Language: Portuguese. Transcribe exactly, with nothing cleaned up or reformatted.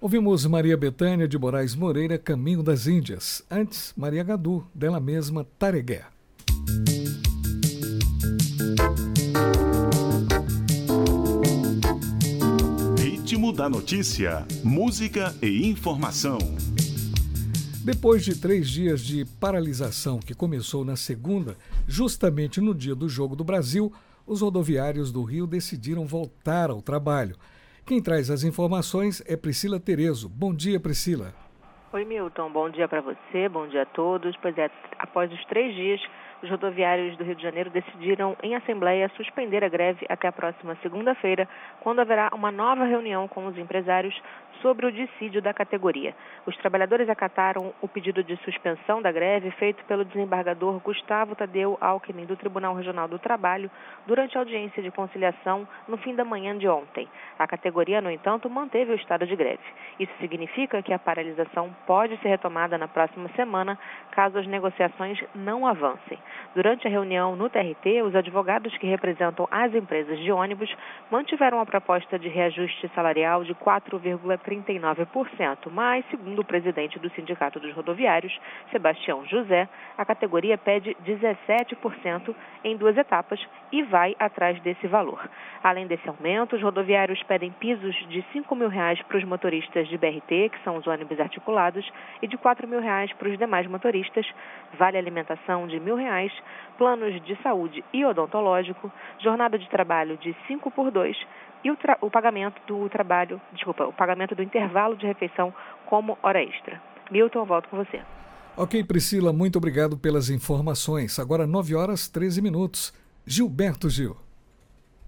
Ouvimos Maria Bethânia de Moraes Moreira, Caminho das Índias. Antes, Maria Gadu, dela mesma, Taregué. Ritmo da notícia, música e informação. Depois de três dias de paralisação que começou na segunda, justamente no dia do Jogo do Brasil, os rodoviários do Rio decidiram voltar ao trabalho. Quem traz as informações é Priscila Terezo. Bom dia, Priscila. Oi, Milton. Bom dia para você, bom dia a todos. Pois é, após os três dias, os rodoviários do Rio de Janeiro decidiram, em assembleia, suspender a greve até a próxima segunda-feira, quando haverá uma nova reunião com os empresários sobre o dissídio da categoria. Os trabalhadores acataram o pedido de suspensão da greve feito pelo desembargador Gustavo Tadeu Alckmin do Tribunal Regional do Trabalho durante a audiência de conciliação no fim da manhã de ontem. A categoria, no entanto, manteve o estado de greve. Isso significa que a paralisação pode ser retomada na próxima semana, caso as negociações não avancem. Durante a reunião no T R T, os advogados que representam as empresas de ônibus mantiveram a proposta de reajuste salarial de quatro vírgula trinta e nove por cento, mas, segundo o presidente do Sindicato dos Rodoviários, Sebastião José, a categoria pede dezessete por cento em duas etapas e vai atrás desse valor. Além desse aumento, os rodoviários pedem pisos de cinco mil reais para os motoristas de B R T, que são os ônibus articulados, e de quatro mil reais para os demais motoristas, vale alimentação de mil reais, planos de saúde e odontológico, jornada de trabalho de cinco por dois e o, tra- o pagamento do trabalho, desculpa, o pagamento do intervalo de refeição como hora extra. Milton, eu volto com você. Ok, Priscila, muito obrigado pelas informações. Agora nove horas e treze minutos. Gilberto Gil.